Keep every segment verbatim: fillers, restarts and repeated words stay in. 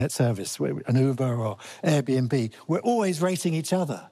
service, an Uber or Airbnb, we're always rating each other.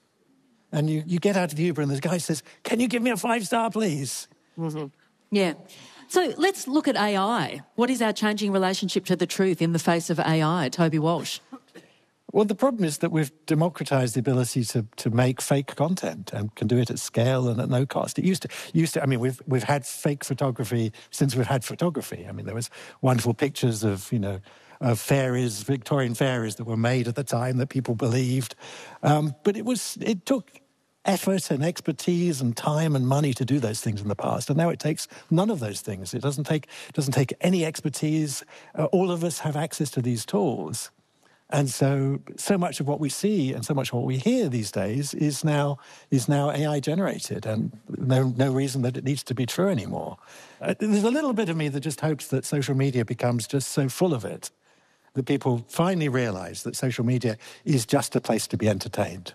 And you, you get out of the Uber and the guy says, can you give me a five-star, please? Mm-hmm. Yeah. So let's look at A I. What is our changing relationship to the truth in the face of A I? Toby Walsh. Well, the problem is that we've democratised the ability to, to make fake content and can do it at scale and at no cost. It used to, used to. I mean, we've we've had fake photography since we've had photography. I mean, there was wonderful pictures of, you know, of fairies, Victorian fairies that were made at the time that people believed. Um, but it was it took effort and expertise and time and money to do those things in the past, and now it takes none of those things. It doesn't take it doesn't take any expertise. Uh, all of us have access to these tools. And so, so much of what we see and so much of what we hear these days is now is now A I generated, and no no reason that it needs to be true anymore. Uh, there's a little bit of me that just hopes that social media becomes just so full of it that people finally realise that social media is just a place to be entertained.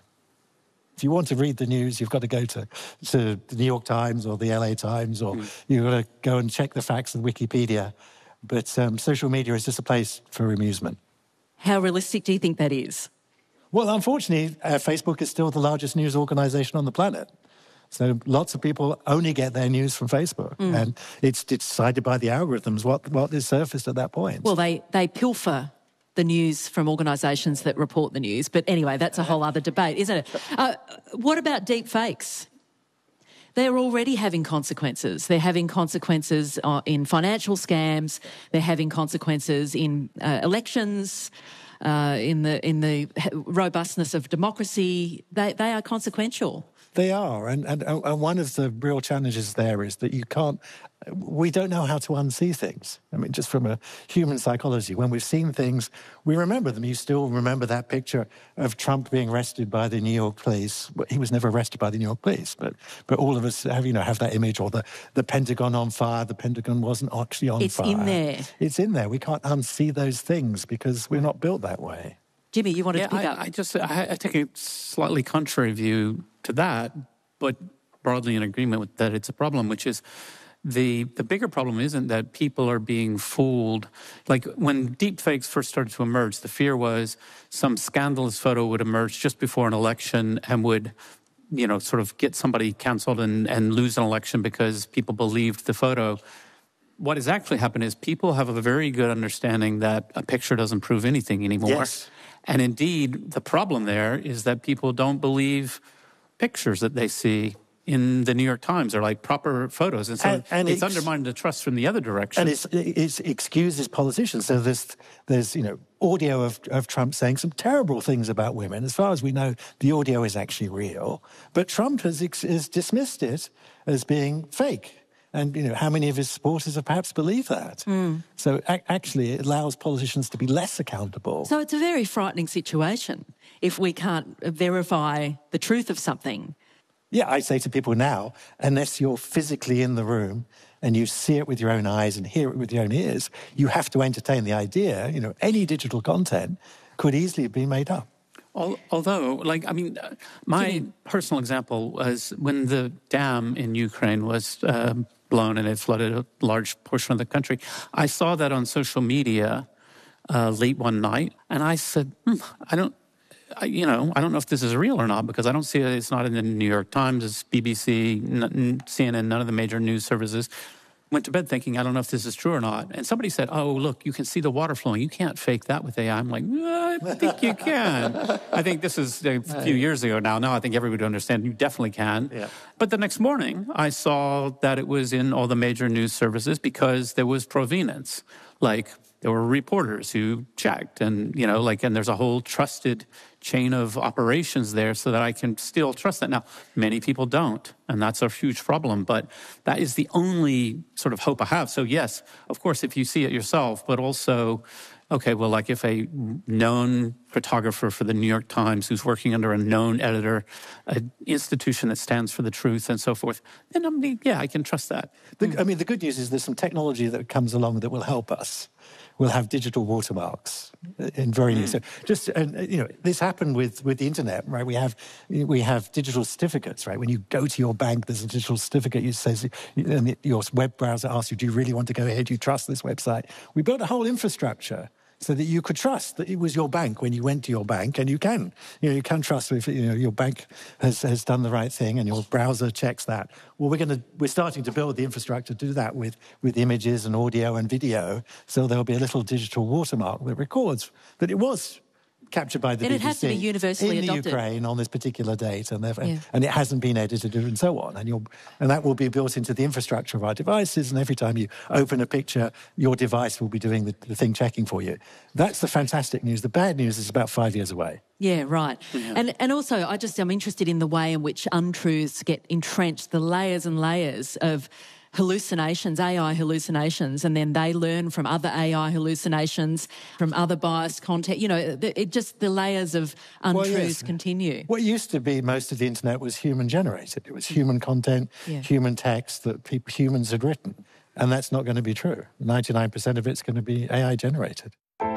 If you want to read the news, you've got to go to, to the New York Times or the L A Times, or mm. you've got to go and check the facts on Wikipedia. But um, social media is just a place for amusement. How realistic do you think that is? Well, unfortunately, uh, Facebook is still the largest news organisation on the planet. So lots of people only get their news from Facebook. Mm. And it's decided by the algorithms what, what is surfaced at that point. Well, they, they pilfer the news from organisations that report the news. But anyway, that's a whole other debate, isn't it? Uh, what about deep fakes? They're already having consequences. They're having consequences uh, in financial scams. They're having consequences in uh, elections, uh, in the in the robustness of democracy. They they are consequential. They are, and, and and one of the real challenges there is that you can't. We don't know how to unsee things. I mean, just from a human psychology, when we've seen things, we remember them. You still remember that picture of Trump being arrested by the New York police. He was never arrested by the New York police, but but all of us have, you know, have that image, or the, the Pentagon on fire. The Pentagon wasn't actually on it's fire. It's in there. It's in there. We can't unsee those things because we're not built that way. Jimmy, you wanted yeah, to pick I, up. I just I, I take a slightly contrary view to that, but broadly in agreement with that it's a problem, which is the the bigger problem isn't that people are being fooled. Like when deepfakes first started to emerge, the fear was some scandalous photo would emerge just before an election and would, you know, sort of get somebody canceled and, and lose an election because people believed the photo. What has actually happened is people have a very good understanding that a picture doesn't prove anything anymore. Yes. And indeed, the problem there is that people don't believe pictures that they see in the New York Times are like proper photos. And so and, and it's, it's undermined the trust from the other direction. And it's, it's excuses politicians. So there's, there's you know, audio of, of Trump saying some terrible things about women. As far as we know, the audio is actually real. But Trump has, has dismissed it as being fake. And, you know, how many of his supporters have perhaps believed that? Mm. So a- actually it allows politicians to be less accountable. So it's a very frightening situation if we can't verify the truth of something. Yeah, I say to people now, unless you're physically in the room and you see it with your own eyes and hear it with your own ears, you have to entertain the idea, you know, any digital content could easily be made up. Although, like, I mean, my personal example was when the dam in Ukraine was uh, blown and it flooded a large portion of the country. I saw that on social media uh, late one night, and I said, hmm, I don't, I, you know, I don't know if this is real or not because I don't see it. It's not in the New York Times, it's B B C, C N N, none of the major news services. Went to bed thinking, I don't know if this is true or not. And somebody said, oh, look, you can see the water flowing. You can't fake that with A I. I'm like, well, I think you can. I think this is a few years ago now. Now I think everybody would understand you definitely can. Yeah. But the next morning, I saw that it was in all the major news services because there was provenance. Like, there were reporters who checked and, you know, like, and there's a whole trusted chain of operations there so that I can still trust that. Now, many people don't, and that's a huge problem, but that is the only sort of hope I have. So yes, of course, if you see it yourself, but also, okay, well, like if a known photographer for the New York Times who's working under a known editor, an institution that stands for the truth and so forth, then I mean, yeah, I can trust that. The, I mean, the good news is there's some technology that comes along that will help us. We'll have digital watermarks in very near. Mm. So just and you know, this happened with, with the internet, right? We have we have digital certificates, right? When you go to your bank, there's a digital certificate. You says and your web browser asks you, "Do you really want to go ahead? Do you trust this website?" We built a whole infrastructure so that you could trust that it was your bank when you went to your bank, and you can, you know, you can trust if you know your bank has, has done the right thing and your browser checks that. Well, we're going to we're starting to build the infrastructure to do that with with images and audio and video, so there'll be a little digital watermark that records that it was captured by the and B B C it has to be universally in the adopted. Ukraine on this particular date, and, Yeah. and it hasn't been edited and so on. And, you'll, and that will be built into the infrastructure of our devices, and every time you open a picture, your device will be doing the, the thing checking for you. That's the fantastic news. The bad news is about five years away. Yeah, right. Yeah. And and also, I just I'm interested in the way in which untruths get entrenched, the layers and layers of hallucinations, A I hallucinations, and then they learn from other A I hallucinations, from other biased content. You know, it, it just the layers of untruths well, yes. continue. What used to be most of the internet was human generated. It was human content, yeah. human text that people, humans had written, and that's not going to be true. ninety-nine percent of it's going to be A I generated.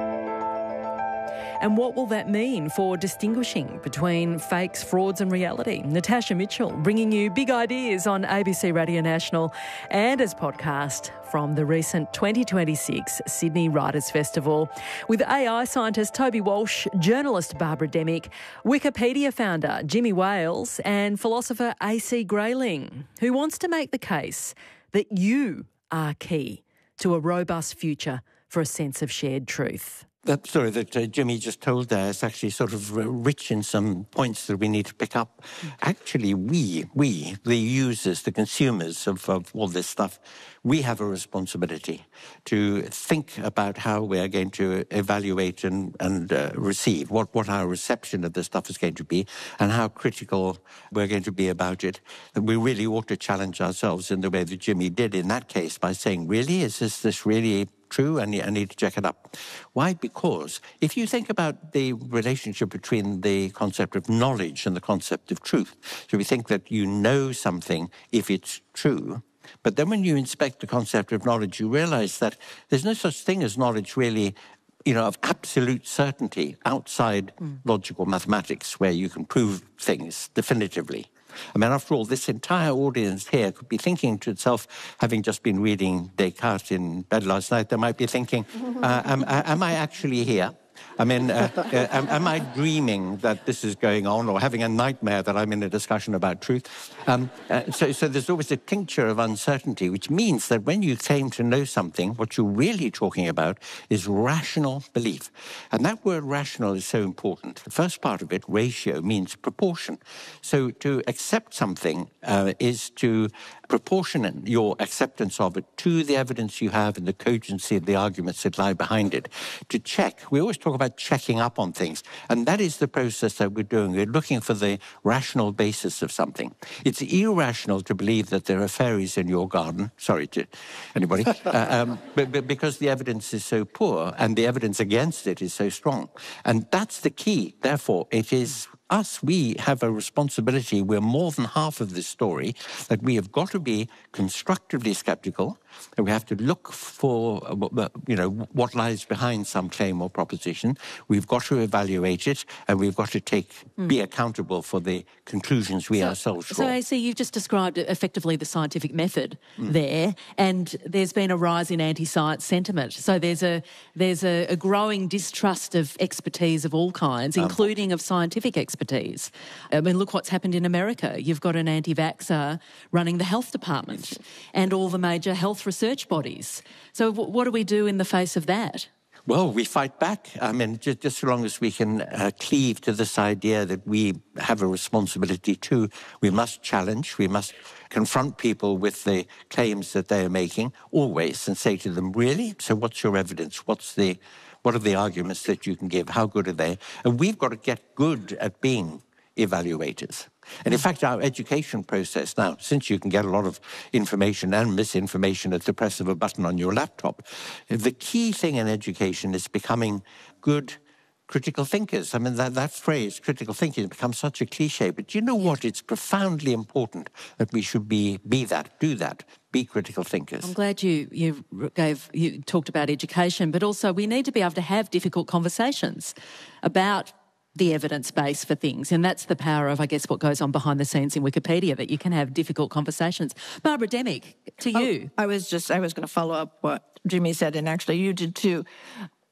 And what will that mean for distinguishing between fakes, frauds and reality? Natasha Mitchell bringing you big ideas on A B C Radio National and as podcast from the recent twenty twenty-six Sydney Writers' Festival with A I scientist Toby Walsh, journalist Barbara Demick, Wikipedia founder Jimmy Wales and philosopher A C Grayling, who wants to make the case that you are key to a robust future for a sense of shared truth. That story that uh, Jimmy just told there is actually sort of uh, rich in some points that we need to pick up. Actually, we, we, the users, the consumers of, of all this stuff, we have a responsibility to think about how we are going to evaluate and, and uh, receive, what, what our reception of this stuff is going to be and how critical we're going to be about it. That we really ought to challenge ourselves in the way that Jimmy did in that case by saying, really, is this, this really true? I need, I need to check it up. Why? Because if you think about the relationship between the concept of knowledge and the concept of truth, so we think that you know something if it's true, but then when you inspect the concept of knowledge, you realize that there's no such thing as knowledge really, you know, of absolute certainty outside mm. logical mathematics where you can prove things definitively. I mean, after all, this entire audience here could be thinking to itself, having just been reading Descartes in bed last night, they might be thinking, uh, am, am I actually here? I mean, uh, uh, am, am I dreaming that this is going on or having a nightmare that I'm in a discussion about truth? Um, uh, so, so there's always a tincture of uncertainty, which means that when you claim to know something, what you're really talking about is rational belief. And that word rational is so important. The first part of it, ratio, means proportion. So to accept something uh, is to proportionate your acceptance of it to the evidence you have and the cogency of the arguments that lie behind it. To check, we always talk about checking up on things, and that is the process that we're doing. We're looking for the rational basis of something. It's irrational to believe that there are fairies in your garden. Sorry to anybody. uh, um, but, but because the evidence is so poor and the evidence against it is so strong. And that's the key. Therefore, it is us, we have a responsibility. We're more than half of this story, that we have got to be constructively skeptical, and we have to look for, you know, what lies behind some claim or proposition. We've got to evaluate it, and we've got to take, mm. be accountable for the conclusions we so, ourselves draw. So, A C, you've just described effectively the scientific method mm. there, and there's been a rise in anti-science sentiment. So there's a there's a, a growing distrust of expertise of all kinds, um, including of scientific expertise. Expertise. I mean, look what's happened in America. You've got an anti-vaxxer running the health department and all the major health research bodies. So w- what do we do in the face of that? Well, we fight back. I mean, just, just so long as we can uh, cleave to this idea that we have a responsibility too, we must challenge, we must confront people with the claims that they are making always and say to them, really? So what's your evidence? What's the... What are the arguments that you can give? How good are they? And we've got to get good at being evaluators. And in fact, our education process now, since you can get a lot of information and misinformation at the press of a button on your laptop, the key thing in education is becoming good critical thinkers. I mean, that, that phrase, critical thinking, has become such a cliche. But do you know what? It's profoundly important that we should be, be that, do that. Be critical thinkers. I'm glad you you gave you talked about education, but also we need to be able to have difficult conversations about the evidence base for things, and that's the power of, I guess, what goes on behind the scenes in Wikipedia, that you can have difficult conversations. Barbara Demick, to you. Oh, I was just I was going to follow up what Jimmy said, and actually you did too.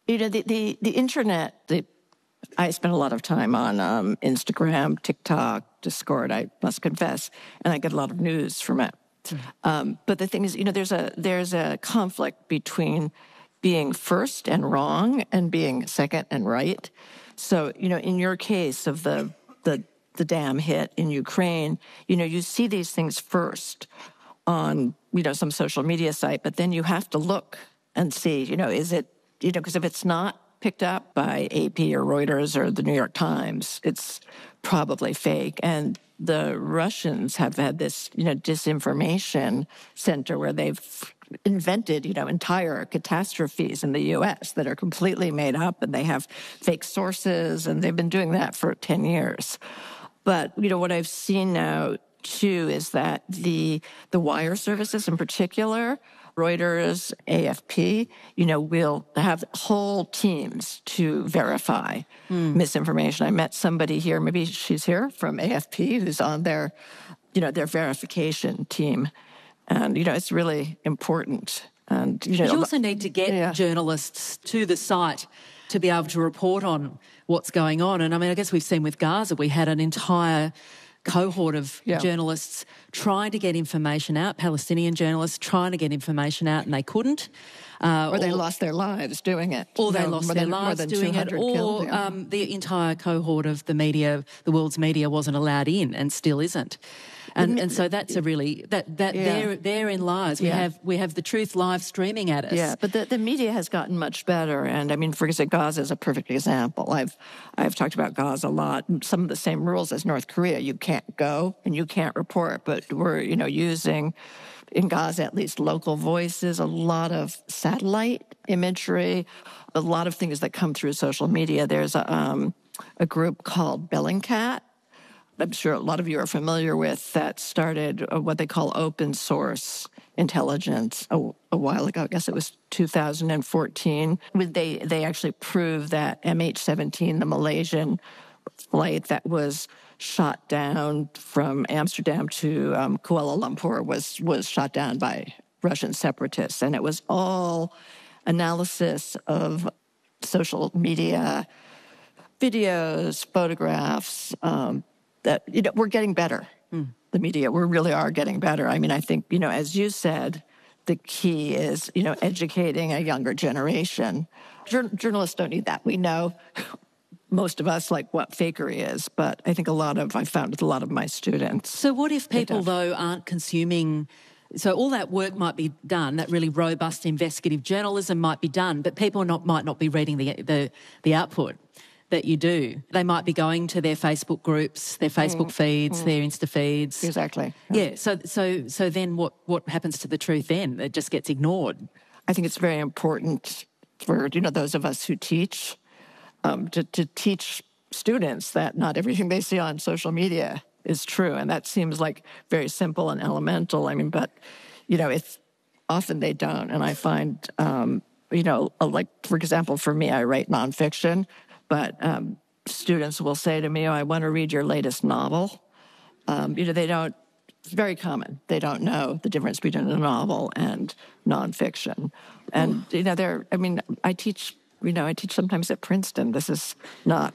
You know, the, the, the internet, the, I spend a lot of time on um, Instagram, TikTok, Discord, I must confess, and I get a lot of news from it. Mm. Um, but the thing is, you know, there's a there's a conflict between being first and wrong and being second and right. So, you know, in your case of the the the dam hit in Ukraine, you know, you see these things first on, you know, some social media site, but then you have to look and see, you know, is it, you know, because if it's not picked up by A P or Reuters or the New York Times, it's probably fake. And the Russians have had this, you know, disinformation center where they've invented, you know, entire catastrophes in the U S that are completely made up, and they have fake sources, and they've been doing that for ten years. But, you know, what I've seen now, too, is that the the wire services in particular, Reuters, A F P, you know, will have whole teams to verify mm. misinformation. I met somebody here, maybe she's here, from A F P, who's on their, you know, their verification team. And, you know, it's really important. And, you know, but you also need to get yeah. journalists to the site to be able to report on what's going on. And, I mean, I guess we've seen with Gaza, we had an entire cohort of yeah. journalists trying to get information out, Palestinian journalists trying to get information out, and they couldn't. Uh, or they or, lost their lives doing it. Or they know, lost their than, lives doing it. Or killed, yeah. um, the entire cohort of the media, the world's media, wasn't allowed in and still isn't. And, and so that's a really that that yeah. there therein lies. We yeah. have we have the truth live streaming at us. Yeah, but the, the media has gotten much better. And I mean, for example, Gaza is a perfect example. I've I've talked about Gaza a lot. Some of the same rules as North Korea. You can't go and you can't report. But we're you know using in Gaza at least local voices, a lot of satellite imagery, a lot of things that come through social media. There's a um, a group called Bellingcat. I'm sure a lot of you are familiar with, that started what they call open source intelligence a, a while ago. I guess it was two thousand fourteen. They they actually proved that M H seventeen, the Malaysian flight that was shot down from Amsterdam to um, Kuala Lumpur, was was shot down by Russian separatists, and it was all analysis of social media, videos, photographs. Um, That, you know, we're getting better, mm. the media. We really are getting better. I mean, I think, you know, as you said, the key is, you know, educating a younger generation. Jour- journalists don't need that. We know, most of us, like what fakery is. But I think a lot of, I found with a lot of my students. So what if people, though, aren't consuming... So all that work might be done, that really robust investigative journalism might be done, but people not might not be reading the the, the output that you do. They might be going to their Facebook groups, their Facebook mm, feeds, mm. their Insta feeds. Exactly. Yeah. yeah. So so so then what, what happens to the truth then? It just gets ignored. I think it's very important for, you know, those of us who teach, um, to, to teach students that not everything they see on social media is true. And that seems like very simple and elemental. I mean, but, you know, it's often they don't. And I find, um, you know, like, for example, for me, I write nonfiction. But um, students will say to me, oh, I want to read your latest novel. Um, you know, they don't, it's very common. They don't know the difference between a novel and nonfiction. And, you know, they're, I mean, I teach, you know, I teach sometimes at Princeton. This is not,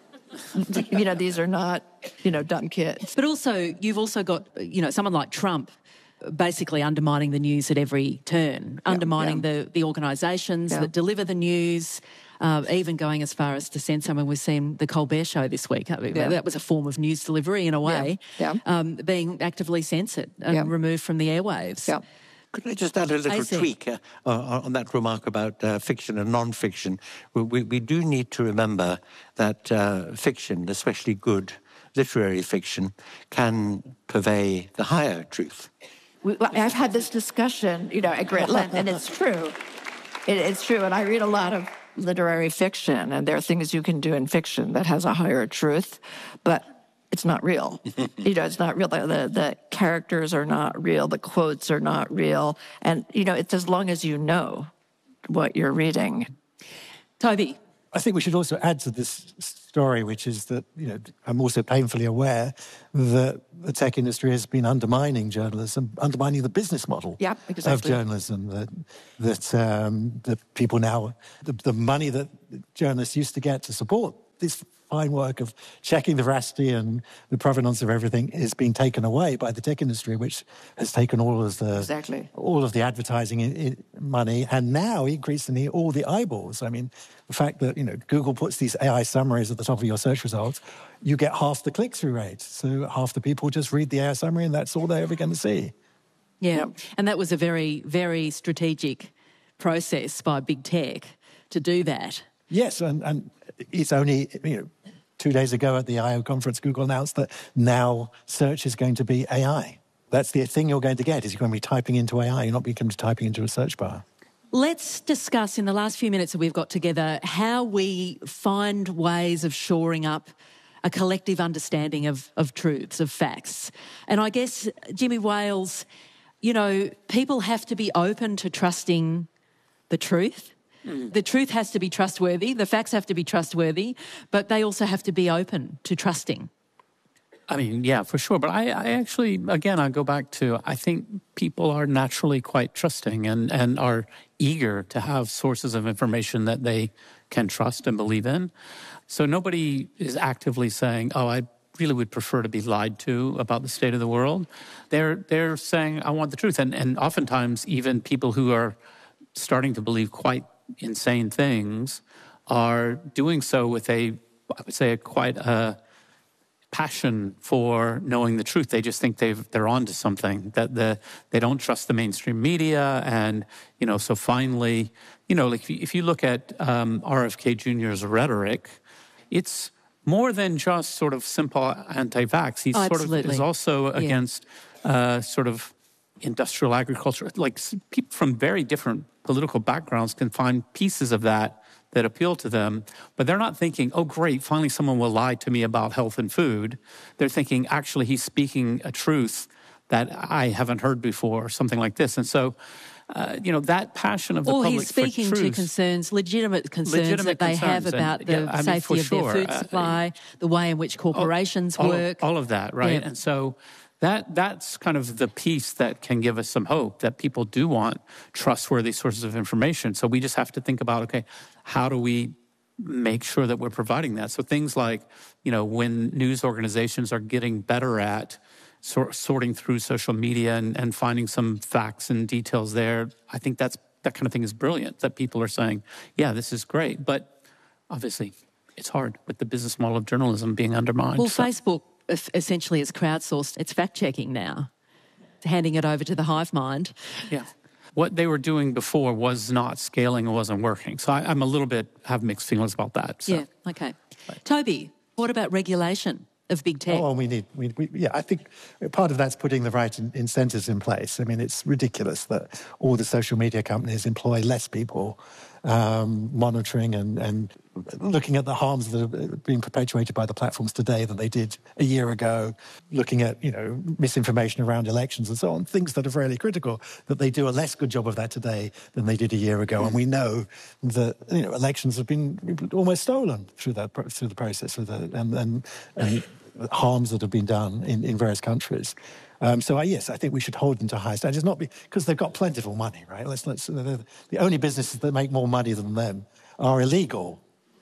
you know, these are not, you know, dumb kids. But also, you've also got, you know, someone like Trump basically undermining the news at every turn, yeah, undermining yeah. the, the organisations yeah. that deliver the news, uh, even going as far as to censor. I mean, we've seen the Colbert Show this week. I mean, yeah. That was a form of news delivery in a way, yeah. Yeah. Um, being actively censored and yeah. removed from the airwaves. Yeah. Could I just add a little tweak uh, on that remark about uh, fiction and non-fiction? We, we, we do need to remember that uh, fiction, especially good literary fiction, can purvey the higher truth. We, I've had this discussion, you know, at great length, and it's true. It, it's true, and I read a lot of literary fiction, and there are things you can do in fiction that has a higher truth, but it's not real. You know, it's not real. The, the, the characters are not real. The quotes are not real. And, you know, it's as long as you know what you're reading. Toby, I think we should also add to this story, which is that, you know, I'm also painfully aware that the tech industry has been undermining journalism, undermining the business model yeah, exactly. of journalism. That that um, that people now, the, the money that journalists used to get to support this fine work of checking the veracity and the provenance of everything is being taken away by the tech industry, which has taken all of the exactly. all of the advertising in, in money, and now increasingly all the eyeballs. I mean, the fact that, you know, Google puts these A I summaries at the top of your search results, you get half the click-through rate. So half the people just read the A I summary, and that's all they're ever going to see. Yeah, Yep. and that was a very, very strategic process by big tech to do that. Yes, and, and it's only, you know, two days ago at the I O conference, Google announced that now search is going to be A I. That's the thing you're going to get, is you're going to be typing into A I. You're not going to be typing into a search bar. Let's discuss in the last few minutes that we've got together how we find ways of shoring up a collective understanding of, of truths, of facts. And I guess, Jimmy Wales, you know, people have to be open to trusting the truth. Mm. The truth has to be trustworthy, the facts have to be trustworthy, but they also have to be open to trusting. I mean, yeah, for sure. But I, I actually, again, I go back to, I think people are naturally quite trusting and, and are eager to have sources of information that they can trust and believe in. So nobody is actively saying, oh, I really would prefer to be lied to about the state of the world. They're they're saying, I want the truth. And, and oftentimes, even people who are starting to believe quite insane things are doing so with a, I would say, a quite a passion for knowing the truth. They just think they've, they're onto something, that the, they don't trust the mainstream media. And, you know, so finally, you know, like if you, if you look at um, R F K Junior's rhetoric, it's more than just sort of simple anti-vax. He oh, sort of is also yeah. against uh, sort of industrial agriculture. Like people from very different political backgrounds can find pieces of that that appeal to them, but they're not thinking, oh, great, finally someone will lie to me about health and food. They're thinking, actually, he's speaking a truth that I haven't heard before, or something like this. And so, uh, you know, that passion of the or public he's speaking for truth, to concerns, legitimate concerns legitimate that they concerns. have about And, the yeah, I mean, safety of sure. their food supply, uh, the way in which corporations all, work. All of that, right? Yeah. And so that that's kind of the piece that can give us some hope that people do want trustworthy sources of information. So we just have to think about, okay, how do we make sure that we're providing that? So things like, you know, when news organizations are getting better at sort, sorting through social media and, and finding some facts and details there, I think that's that kind of thing is brilliant, that people are saying, yeah, this is great. But obviously, it's hard with the business model of journalism being undermined. Well, so. Facebook essentially is crowdsourced. It's fact-checking now, handing it over to the hive mind. Yeah. What they were doing before was not scaling and wasn't working. So I, I'm a little bit, have mixed feelings about that. So. Yeah, okay. Right. Toby, what about regulation of big tech? Oh, well, we need, we, we, yeah, I think part of that's putting the right in, incentives in place. I mean, it's ridiculous that all the social media companies employ less people um, monitoring and, and looking at the harms that are being perpetuated by the platforms today than they did a year ago, looking at, you know, misinformation around elections and so on, things that are fairly critical, that they do a less good job of that today than they did a year ago. And we know that, you know, elections have been almost stolen through that through the process, through the, and, and, and harms that have been done in, in various countries. Um, so, I, yes, I think we should hold them to high standards, not because they've got plentiful money, right? Let's, let's, the only businesses that make more money than them are illegal.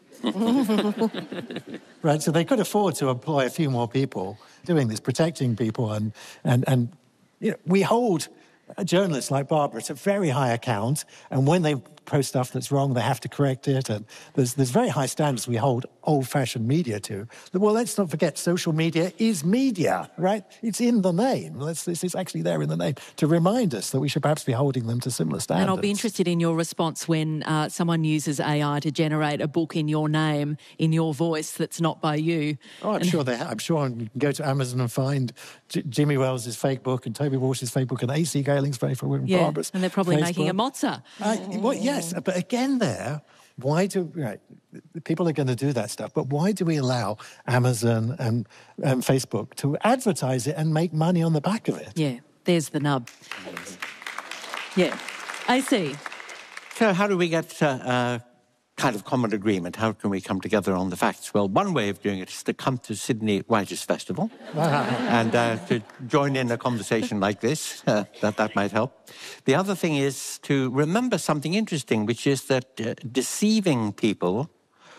Right, so they could afford to employ a few more people doing this, protecting people, and and and you know, we hold journalists like Barbara to a very high account, and when they post stuff that's wrong, they have to correct it, and there's there's very high standards we hold old-fashioned media to. Well, let's not forget, social media is media, right? It's in the name. Let's, it's actually there in the name to remind us that we should perhaps be holding them to similar standards. And I'll be interested in your response when uh, someone uses A I to generate a book in your name, in your voice, that's not by you. Oh, I'm and sure they have. I'm sure you can go to Amazon and find J- Jimmy Wales' fake book and Toby Walsh's fake book and A C Galing's fake book and yeah, Barbara's and they're probably Facebook. making a mozza. Uh, well, yes, but again there, why do, right, people are going to do that stuff, but why do we allow Amazon and, and Facebook to advertise it and make money on the back of it? Yeah, there's the nub. Yeah. A C. So how do we get uh, uh, kind of common agreement? How can we come together on the facts? Well, one way of doing it is to come to Sydney Writers' Festival and uh, to join in a conversation like this. Uh, that, that might help. The other thing is to remember something interesting, which is that uh, deceiving people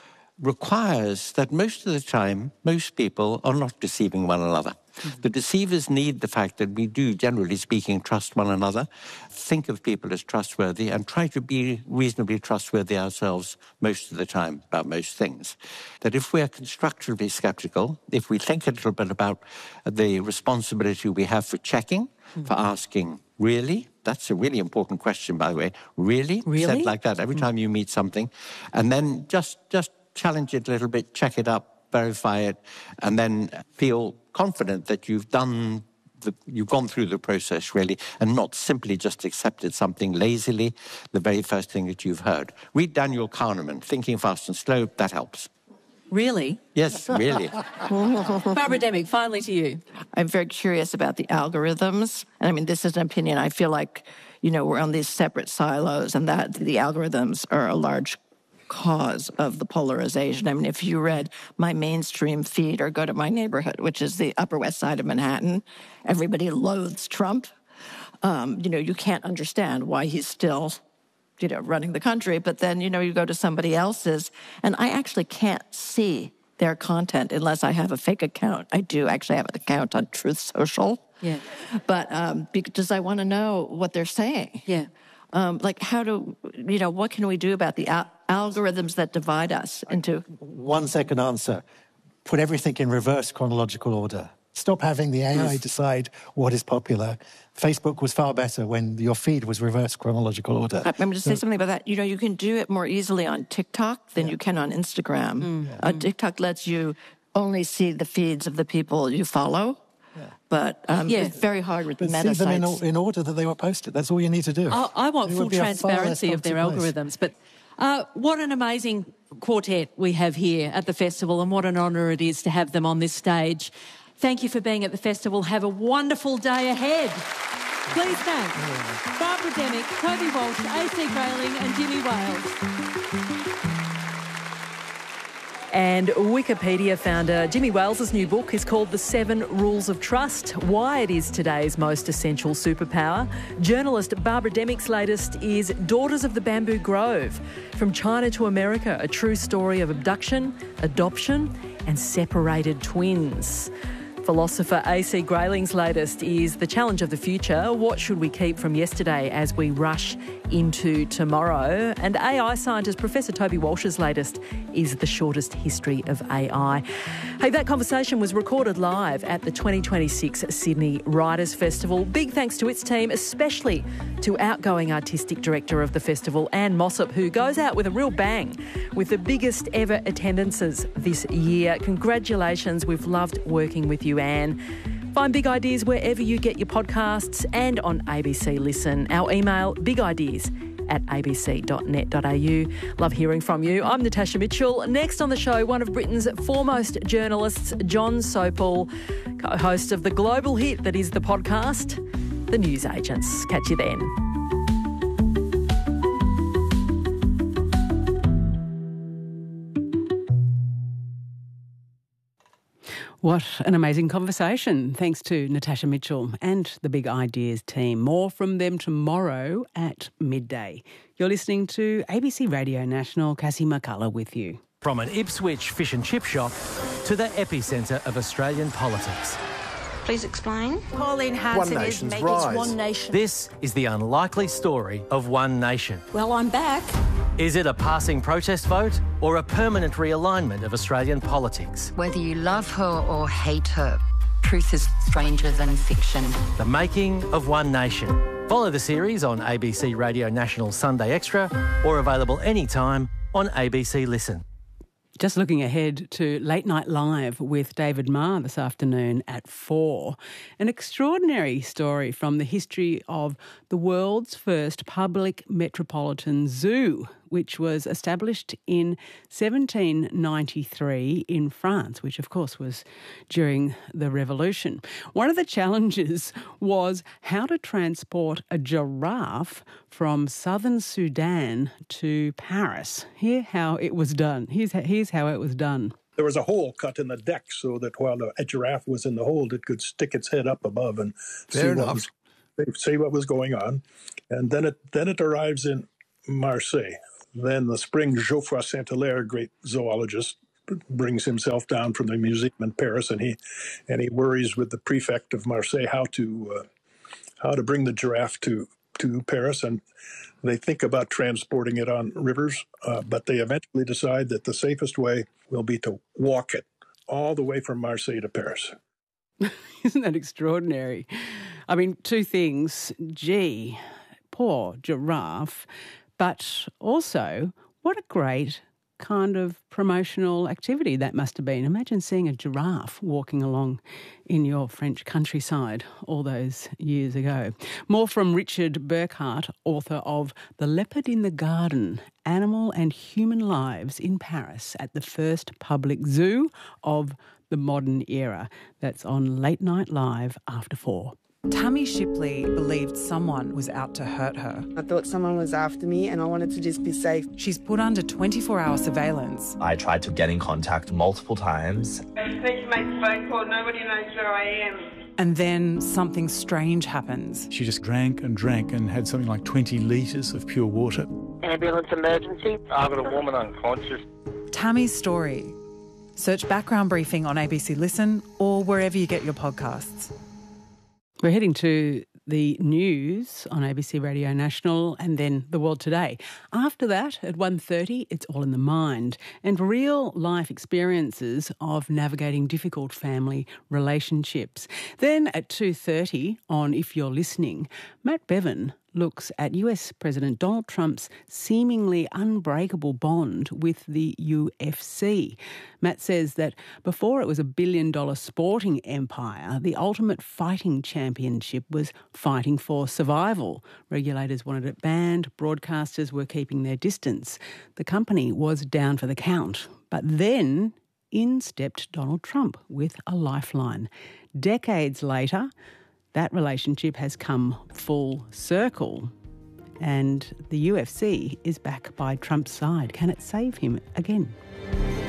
requires that most of the time, most people are not deceiving one another. Mm-hmm. The deceivers need the fact that we do, generally speaking, trust one another, think of people as trustworthy, and try to be reasonably trustworthy ourselves most of the time about most things. That if we are constructively skeptical, if we think a little bit about the responsibility we have for checking, mm-hmm. for asking, really? That's a really important question, by the way. Really? Really? Said like that every time you meet something. And then just just challenge it a little bit, check it up, verify it, and then feel confident that you've done, the, you've gone through the process really, and not simply just accepted something lazily, the very first thing that you've heard. Read Daniel Kahneman, Thinking Fast and Slow, that helps. Really? Yes, really. Barbara Demick, finally to you. I'm very curious about the algorithms. And I mean, this is an opinion. I feel like, you know, we're on these separate silos and that the algorithms are a large cause of the polarization. I mean, if you read my mainstream feed or go to my neighborhood, which is the Upper West Side of Manhattan, everybody loathes Trump. Um, you know, you can't understand why he's still, you know, running the country. But then, you know, you go to somebody else's, and I actually can't see their content unless I have a fake account. I do actually have an account on Truth Social. Yeah. But um, because I want to know what they're saying. Yeah. Um, like, how do, you know, what can we do about the al- algorithms that divide us into... One second answer. Put everything in reverse chronological order. Stop having the A I decide what is popular. Facebook was far better when your feed was reverse chronological order. I'm going to say something about that. You know, you can do it more easily on TikTok than yeah. you can on Instagram. Mm. Yeah. Uh, TikTok lets you only see the feeds of the people you follow. Yeah. But um, yeah. it's very hard with but the meta see them sites. in, in order that they were posted. That's all you need to do. I, I want it full transparency of their algorithms. But uh, what an amazing quartet we have here at the festival, and what an honour it is to have them on this stage. Thank you for being at the festival. Have a wonderful day ahead. Please thank Barbara Demick, Toby Walsh, A C Grayling and Jimmy Wales. And Wikipedia founder Jimmy Wales's new book is called The Seven Rules of Trust, Why It Is Today's Most Essential Superpower. Journalist Barbara Demick's latest is Daughters of the Bamboo Grove, From China to America, a true story of abduction, adoption and separated twins. Philosopher A C Grayling's latest is The Challenge of the Future, What Should We Keep from Yesterday as we rush into tomorrow? And A I scientist Professor Toby Walsh's latest is The Shortest History of A I. Hey, that conversation was recorded live at the twenty twenty-six Sydney Writers' Festival. Big thanks to its team, especially to outgoing artistic director of the festival, Anne Mossop, who goes out with a real bang with the biggest ever attendances this year. Congratulations. We've loved working with you, Anne. Find Big Ideas wherever you get your podcasts and on A B C Listen. Our email, bigideas at a b c dot net dot a u. Love hearing from you. I'm Natasha Mitchell. Next on the show, one of Britain's foremost journalists, John Sopel, co-host of the global hit that is the podcast, The News Agents. Catch you then. What an amazing conversation. Thanks to Natasha Mitchell and the Big Ideas team. More from them tomorrow at midday. You're listening to A B C Radio National. Cassie McCullough with you. From an Ipswich fish and chip shop to the epicentre of Australian politics. Please explain. Pauline Hanson is making One Nation. This is the unlikely story of One Nation. Well, I'm back. Is it a passing protest vote or a permanent realignment of Australian politics? Whether you love her or hate her, truth is stranger than fiction. The making of One Nation. Follow the series on A B C Radio National Sunday Extra or available anytime on A B C Listen. Just looking ahead to Late Night Live with David Marr this afternoon at four. An extraordinary story from the history of the world's first public metropolitan zoo. which was established in seventeen ninety-three in France, which of course was during the Revolution. One of the challenges was how to transport a giraffe from southern Sudan to Paris. Hear how it was done. Here's, here's how it was done. There was a hole cut in the deck so that while a giraffe was in the hold, it could stick its head up above and see what, was, see what was going on. And then it then it arrives in Marseille. Then the spring, Geoffroy Saint-Hilaire, great zoologist, brings himself down from the museum in Paris, and he and he worries with the prefect of Marseille how to uh, how to bring the giraffe to to Paris, and they think about transporting it on rivers, uh, but they eventually decide that the safest way will be to walk it all the way from Marseille to Paris. Isn't that extraordinary? I mean, two things. Gee, poor giraffe, but also what a great kind of promotional activity that must have been. Imagine seeing a giraffe walking along in your French countryside all those years ago. More from Richard Burkhardt, author of The Leopard in the Garden, Animal and Human Lives in Paris at the First Public Zoo of the Modern Era. That's on Late Night Live after four. Tammy Shipley believed someone was out to hurt her. I thought someone was after me and I wanted to just be safe. She's put under twenty-four hour surveillance. I tried to get in contact multiple times. I just need to make a phone call. Nobody knows where I am. And then something strange happens. She just drank and drank and had something like twenty litres of pure water. Ambulance emergency. I've got a woman unconscious. Tammy's story. Search Background Briefing on A B C Listen or wherever you get your podcasts. We're heading to the news on A B C Radio National and then The World Today. After that, at one thirty, it's All in the Mind and real-life experiences of navigating difficult family relationships. Then at two thirty on If You're Listening, Matt Bevan looks at U S President Donald Trump's seemingly unbreakable bond with the U F C. Matt says that before it was a billion-dollar sporting empire, the Ultimate Fighting Championship was fighting for survival. Regulators wanted it banned, broadcasters were keeping their distance. The company was down for the count. But then in stepped Donald Trump with a lifeline. Decades later, that relationship has come full circle and the U F C is back by Trump's side. Can it save him again?